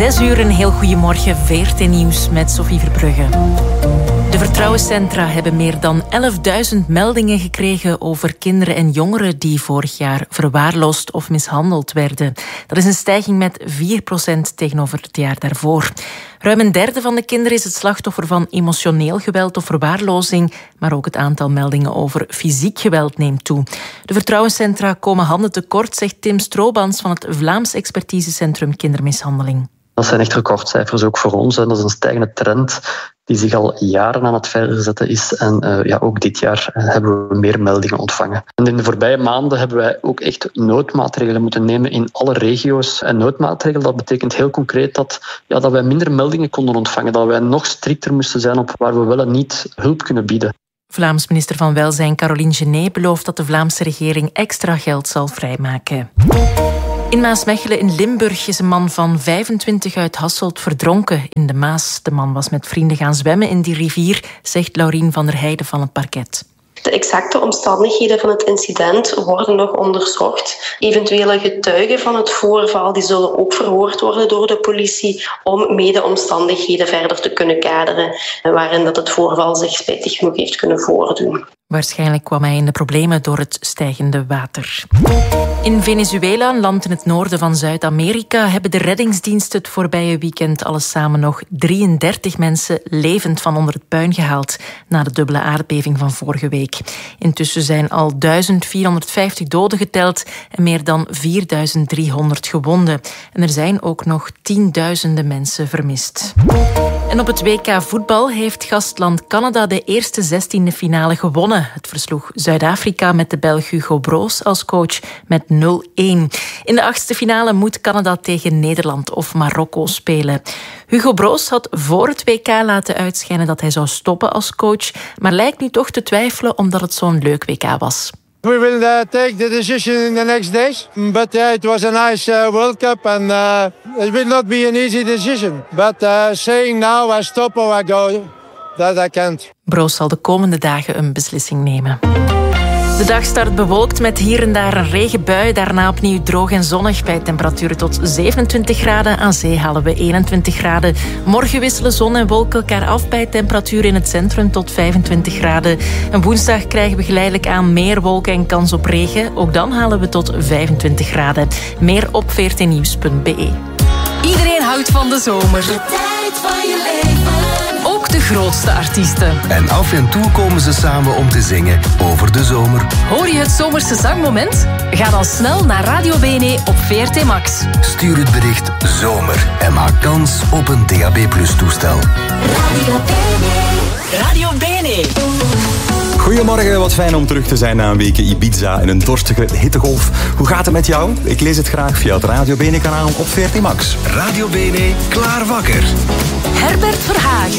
6:00, een heel goedemorgen. VRT Nieuws met Sophie Verbrugge. De vertrouwenscentra hebben meer dan 11.000 meldingen gekregen over kinderen en jongeren die vorig jaar verwaarloosd of mishandeld werden. Dat is een stijging met 4% tegenover het jaar daarvoor. Ruim een derde van de kinderen is het slachtoffer van emotioneel geweld of verwaarlozing, maar ook het aantal meldingen over fysiek geweld neemt toe. De vertrouwenscentra komen handen tekort, zegt Tim Stroobans van het Vlaams Expertisecentrum Kindermishandeling. Dat zijn echt recordcijfers ook voor ons. En dat is een stijgende trend die zich al jaren aan het verzetten is. En ook dit jaar hebben we meer meldingen ontvangen. En in de voorbije maanden hebben wij ook echt noodmaatregelen moeten nemen in alle regio's. En noodmaatregelen, dat betekent heel concreet dat wij minder meldingen konden ontvangen. Dat wij nog strikter moesten zijn op waar we wel en niet hulp kunnen bieden. Vlaams minister van Welzijn Caroline Genet belooft dat de Vlaamse regering extra geld zal vrijmaken. In Maasmechelen in Limburg is een man van 25 uit Hasselt verdronken in de Maas. De man was met vrienden gaan zwemmen in die rivier, zegt Laurien van der Heijden van het parket. De exacte omstandigheden van het incident worden nog onderzocht. Eventuele getuigen van het voorval die zullen ook verhoord worden door de politie om mede omstandigheden verder te kunnen kaderen waarin dat het voorval zich spijtig genoeg heeft kunnen voordoen. Waarschijnlijk kwam hij in de problemen door het stijgende water. In Venezuela, een land in het noorden van Zuid-Amerika, hebben de reddingsdiensten het voorbije weekend alles samen nog 33 mensen levend van onder het puin gehaald na de dubbele aardbeving van vorige week. Intussen zijn al 1450 doden geteld en meer dan 4300 gewonden. En er zijn ook nog tienduizenden mensen vermist. En op het WK voetbal heeft gastland Canada de eerste 16e finale gewonnen. Het versloeg Zuid-Afrika met de Belg Hugo Broos als coach met 0-1. In de 8e finale moet Canada tegen Nederland of Marokko spelen. Hugo Broos had voor het WK laten uitschijnen dat hij zou stoppen als coach, maar lijkt nu toch te twijfelen omdat het zo'n leuk WK was. We will take the decision in the next days. But it was a nice World Cup and it will not be an easy decision. But saying now I stop or I go, that I can't. Broos zal de komende dagen een beslissing nemen. De dag start bewolkt met hier en daar een regenbui. Daarna opnieuw droog en zonnig bij temperaturen tot 27 graden. Aan zee halen we 21 graden. Morgen wisselen zon en wolken elkaar af bij temperaturen in het centrum tot 25 graden. En woensdag krijgen we geleidelijk aan meer wolken en kans op regen. Ook dan halen we tot 25 graden. Meer op vrtnieuws.be. Iedereen houdt van de zomer. De tijd van je leven. Ook de grootste artiesten. En af en toe komen ze samen om te zingen over de zomer. Hoor je het zomerse zangmoment? Ga dan snel naar Radio BNE op VRT Max. Stuur het bericht zomer en maak kans op een DAB+-toestel. Radio BNE. Radio BNE. Goedemorgen, wat fijn om terug te zijn na een week Ibiza en een dorstige hittegolf. Hoe gaat het met jou? Ik lees het graag via het Radio BNE-kanaal op VRT Max. Radio BNE, klaar wakker. Herbert Verhagen.